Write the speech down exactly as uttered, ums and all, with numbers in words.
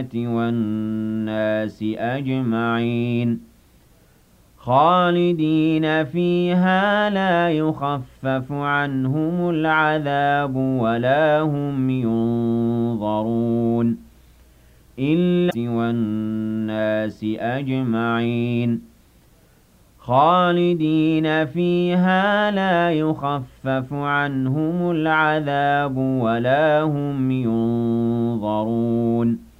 وَالنَّاسِ أَجْمَعِينَ خَالِدِينَ فِيهَا لَا يُخَفَّفُ عَنْهُمُ الْعَذَابُ وَلَا هُمْ يُنظَرُونَ إِلَّا وَالنَّاسِ أَجْمَعِينَ خَالِدِينَ فِيهَا لَا يُخَفَّفُ عَنْهُمُ الْعَذَابُ وَلَا هُمْ يُنظَرُونَ